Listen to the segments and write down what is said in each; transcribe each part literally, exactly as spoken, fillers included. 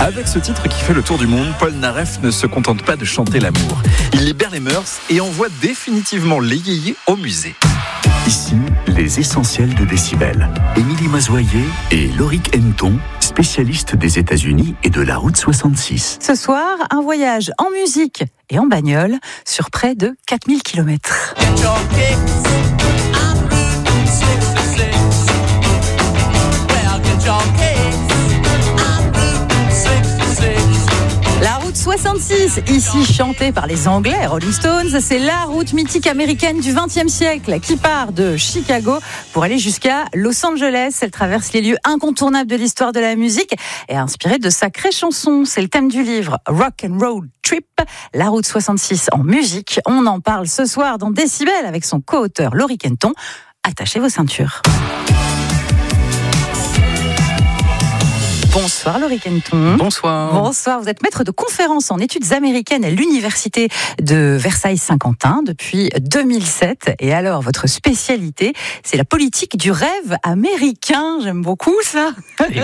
Avec ce titre qui fait le tour du monde, Paul Naref ne se contente pas de chanter l'amour. Il libère les mœurs et envoie définitivement les yéyés au musée. Ici, les essentiels de Décibel. Émilie Mazoyer et Loïc Henton, spécialistes des États-Unis et de la route soixante-six. Ce soir, un voyage en musique et en bagnole sur près de quatre mille kilomètres. La route soixante-six, ici chantée par les Anglais, Rolling Stones, c'est la route mythique américaine du vingtième siècle qui part de Chicago pour aller jusqu'à Los Angeles. Elle traverse les lieux incontournables de l'histoire de la musique et inspirée de sacrées chansons. C'est le thème du livre Rock and Road Trip, la route soixante-six en musique. On en parle ce soir dans Décibel avec son co-auteur Loïc Henton. Attachez vos ceintures. Bonsoir Loïc Henton. Bonsoir. Bonsoir, vous êtes maître de conférences en études américaines à l'université de Versailles-Saint-Quentin depuis deux mille sept. Et alors, votre spécialité, c'est la politique du rêve américain. J'aime beaucoup ça. Oui.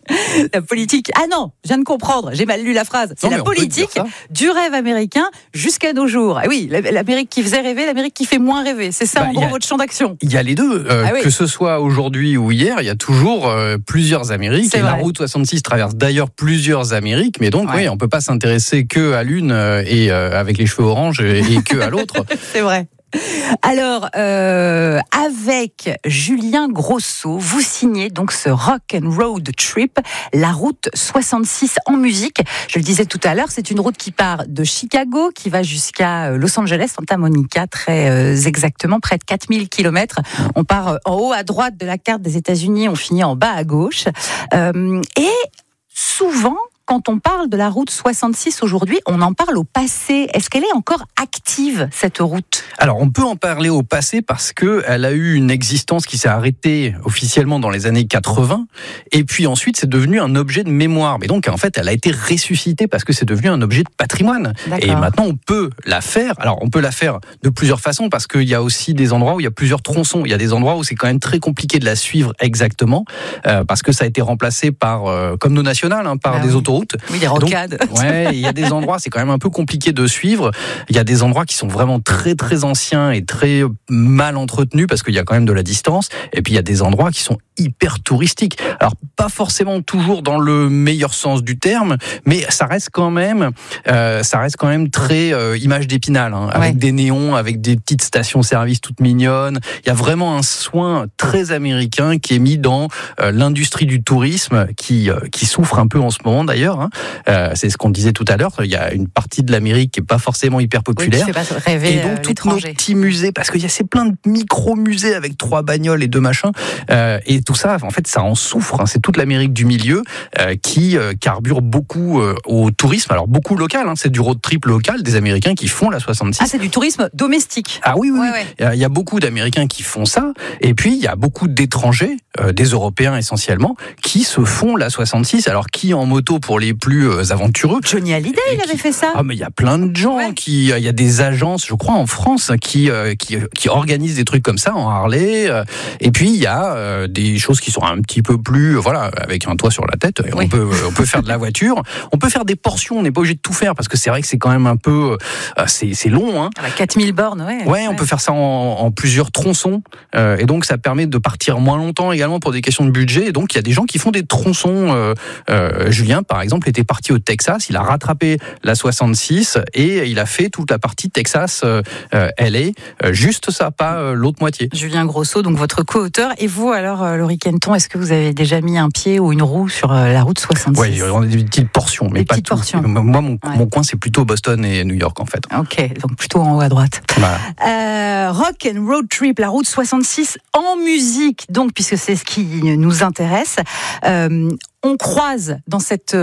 La politique... Ah non, je viens de comprendre, j'ai mal lu la phrase. C'est non, la politique du rêve américain jusqu'à nos jours. Et oui, l'Amérique qui faisait rêver, l'Amérique qui fait moins rêver. C'est ça, bah, en gros, a, votre champ d'action. Il y a les deux. Euh, ah, oui. Que ce soit aujourd'hui ou hier, il y a toujours euh, plusieurs Amériques. C'est et vrai. La route soixante-six traverse d'ailleurs plusieurs Amériques, mais donc ouais. oui, on ne peut pas s'intéresser que à l'une euh, et euh, avec les cheveux oranges et, et que à l'autre. C'est vrai. Alors, euh, avec Julien Grosso, vous signez donc ce Rock and Road Trip, la route soixante-six en musique. Je le disais tout à l'heure, c'est une route qui part de Chicago, qui va jusqu'à Los Angeles, Santa Monica, très euh, exactement, près de quatre mille kilomètres. On part en haut à droite de la carte des États-Unis, on finit en bas à gauche. Euh, et souvent, quand on parle de la route soixante-six aujourd'hui, on en parle au passé. Est-ce qu'elle est encore active, cette route ? Alors, on peut en parler au passé parce qu'elle a eu une existence qui s'est arrêtée officiellement dans les années quatre-vingts. Et puis ensuite, c'est devenu un objet de mémoire. Mais donc, en fait, elle a été ressuscitée parce que c'est devenu un objet de patrimoine. D'accord. Et maintenant, on peut la faire. Alors, on peut la faire de plusieurs façons parce qu'il y a aussi des endroits où il y a plusieurs tronçons. Il y a des endroits où c'est quand même très compliqué de la suivre exactement euh, parce que ça a été remplacé par, euh, comme nos nationales, hein, par ah, des oui. autoroutes. Oui, des rocades. Donc, ouais, il y a des endroits, c'est quand même un peu compliqué de suivre. Il y a des endroits qui sont vraiment très très anciens et très mal entretenus parce qu'il y a quand même de la distance. Et puis il y a des endroits qui sont hyper touristiques. Alors pas forcément toujours dans le meilleur sens du terme, mais ça reste quand même, euh, ça reste quand même très euh, image d'Épinal, hein, avec ouais. des néons, avec des petites stations-service toutes mignonnes. Il y a vraiment un soin très américain qui est mis dans euh, l'industrie du tourisme qui euh, qui souffre un peu en ce moment d'ailleurs. Hein. Euh, c'est ce qu'on disait tout à l'heure. Il y a une partie de l'Amérique qui est pas forcément hyper populaire. Oui, qui fait pas rêver, et donc euh, tous nos petits musées, parce qu'il y a ces plein de micro-musées avec trois bagnoles et deux machins, euh, et tout ça, en fait, ça en souffre. Hein. C'est toute l'Amérique du milieu euh, qui euh, carbure beaucoup euh, au tourisme. Alors beaucoup local. Hein. C'est du road trip local des Américains qui font la soixante-six. Ah, c'est du tourisme domestique. Ah oui, oui. Ouais, oui. Ouais. Il y a beaucoup d'Américains qui font ça, et puis il y a beaucoup d'étrangers, euh, des Européens essentiellement, qui se font la soixante-six. Alors qui en moto pour les plus euh, aventureux. Johnny Hallyday, il qui... avait fait ça. Ah, mais il y a plein de gens ouais. qui, il y a des agences, je crois, en France, qui, euh, qui, qui organisent des trucs comme ça en Harley. Euh, et puis il y a euh, des choses qui sont un petit peu plus, euh, voilà, avec un toit sur la tête. Et oui. On peut, euh, on peut faire de la voiture. On peut faire des portions. On n'est pas obligé de tout faire parce que c'est vrai que c'est quand même un peu, euh, c'est, c'est long. Hein. Ah bah quatre mille bornes, ouais. Ouais, ouais. On peut faire ça en, en plusieurs tronçons. Euh, et donc ça permet de partir moins longtemps également pour des questions de budget. Et donc il y a des gens qui font des tronçons. Euh, euh, Julien, par exemple, était parti au Texas. Il a rattrapé la soixante-six et il a fait toute la partie Texas euh, L A, euh, juste ça, pas euh, l'autre moitié. Julien Grosso, donc votre co-auteur. Et vous alors, euh, Loïc Henton, est-ce que vous avez déjà mis un pied ou une roue sur euh, la route soixante-six ? Oui, on a des petites portions, mais des pas petites tout. Portions. Moi, mon, ouais. mon coin, c'est plutôt Boston et New York, en fait. Ok, donc plutôt en haut à droite. Voilà. Euh, rock and Road Trip, la route soixante-six en musique, donc puisque c'est ce qui nous intéresse. Euh, on croise dans cette